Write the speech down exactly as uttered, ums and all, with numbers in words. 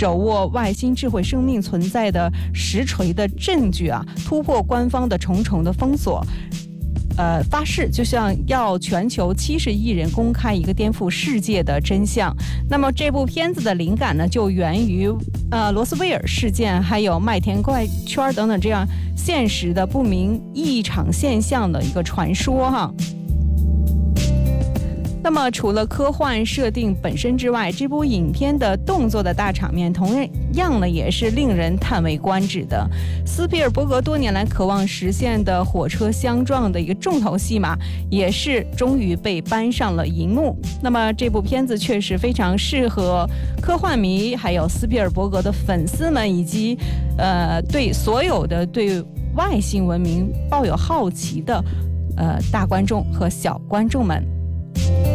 手握外星智慧生命存在的实锤的证据啊，突破官方的重重的封锁。呃，发誓就像要全球七十亿人公开一个颠覆世界的真相。那么这部片子的灵感呢，就源于呃罗斯威尔事件，还有麦田怪圈等等这样现实的不明异常现象的一个传说哈。那么除了科幻设定本身之外，这部影片的动作的大场面同样呢也是令人叹为观止的。斯皮尔伯格多年来渴望实现的火车相撞的一个重头戏码，也是终于被搬上了荧幕。那么这部片子确实非常适合科幻迷，还有斯皮尔伯格的粉丝们，以及呃对所有的对外星文明抱有好奇的呃大观众和小观众们。